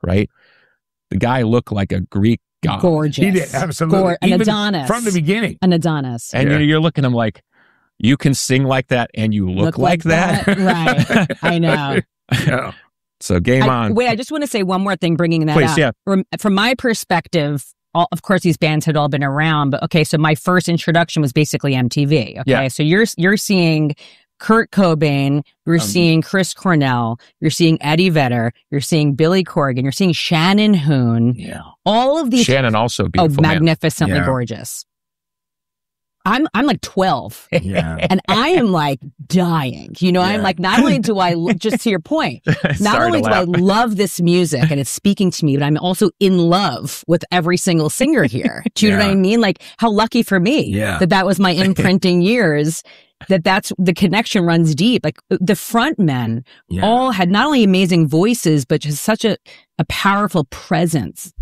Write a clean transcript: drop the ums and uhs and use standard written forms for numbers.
right? The guy looked like a Greek god. Gorgeous. He did, absolutely. An Even Adonis. from the beginning. An Adonis. And you're looking at him like, you can sing like that and you look like that? Right. I know. Yeah. So game on. Wait, I just want to say one more thing, bringing that Please, up. yeah. From my perspective, of course, these bands had all been around, but okay, so my first introduction was basically MTV. Okay, Yeah. so you're seeing Kurt Cobain, you're seeing Chris Cornell, you're seeing Eddie Vedder, you're seeing Billy Corgan, you're seeing Shannon Hoon. Yeah. All of these. Shannon also beautiful. Magnificently Yeah. gorgeous. I'm like 12. Yeah. And I am like dying. You know, I'm like, not only do I, just to your point, not Sorry only to do I laugh. love this music and it's speaking to me, but I'm also in love with every single singer here. Do you know what I mean? Like, how lucky for me Yeah. that was my imprinting years, that's the connection runs deep. Like the front men all had not only amazing voices, but just such a powerful presence